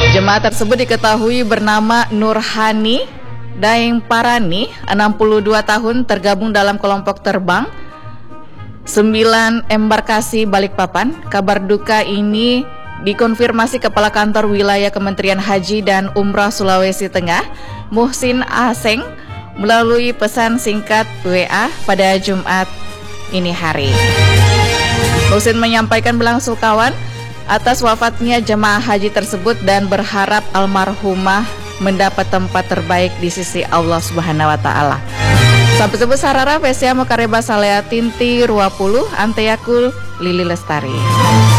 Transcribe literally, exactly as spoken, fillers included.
Jemaah tersebut diketahui bernama Nurhani Daeng Parani, enam puluh dua tahun, tergabung dalam kelompok terbang sembilan embarkasi Balikpapan. Kabar duka ini dikonfirmasi Kepala Kantor Wilayah Kementerian Haji dan Umrah Sulawesi Tengah, Muhsin Aseng, melalui pesan singkat W A pada Jumat ini hari. Muhsin menyampaikan belasungkawa atas wafatnya jemaah haji tersebut dan berharap almarhumah mendapat tempat terbaik di sisi Allah Subhanahu wa taala. Sampai jumpa sarara Vesia Mokareba Salea Tinti Ruapuluh Anteyakul Lili Lestari.